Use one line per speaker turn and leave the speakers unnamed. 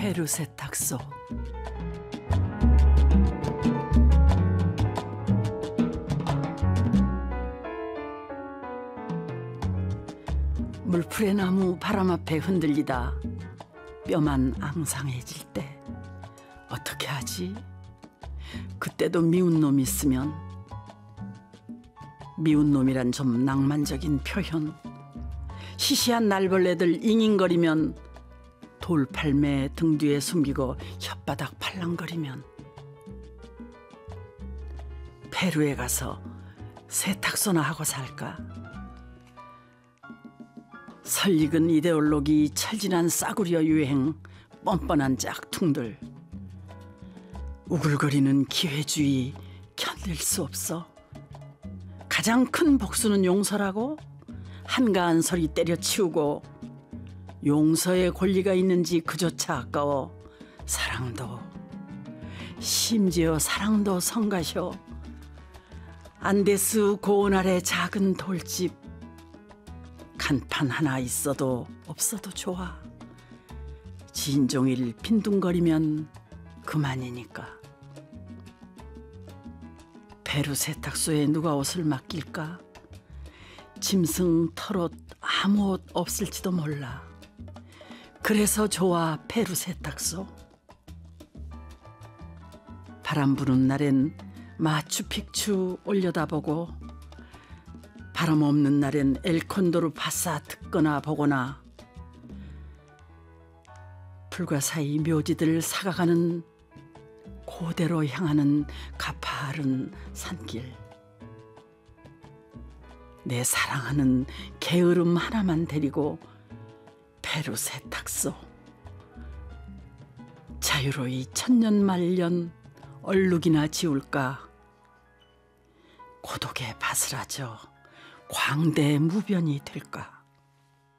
페루 세탁소. 물풀의 나무 바람 앞에 흔들리다 뼈만 앙상해질 때 어떻게 하지? 그때도 미운 놈이 있으면. 미운 놈이란 좀 낭만적인 표현. 시시한 날벌레들 잉잉거리면, 돌팔매 등 뒤에 숨기고 혓바닥 팔랑거리면, 페루에 가서 세탁소나 하고 살까? 설익은 이데올로기, 철진한 싸구려 유행, 뻔뻔한 짝퉁들, 우글거리는 기회주의 견딜 수 없어. 가장 큰 복수는 용서라고? 한가한 소리 때려치우고 용서의 권리가 있는지 그조차 아까워. 사랑도, 심지어 사랑도 성가셔. 안데스 고운 아래 작은 돌집, 간판 하나 있어도 없어도 좋아. 진종일 빈둥거리면 그만이니까. 페루 세탁소에 누가 옷을 맡길까? 짐승 털옷 아무 옷 없을지도 몰라. 그래서 좋아 페루 세탁소. 바람 부는 날엔 마추픽추 올려다보고, 바람 없는 날엔 엘콘도르 바사 듣거나 보거나, 불가사의 묘지들을 사가가는 고대로 향하는 가파른 산길. 내 사랑하는 게으름 하나만 데리고 페루 세탁소. 자유로이 천년만년 얼룩이나 지울까? 고독에 바스라져 광대무변이 될까?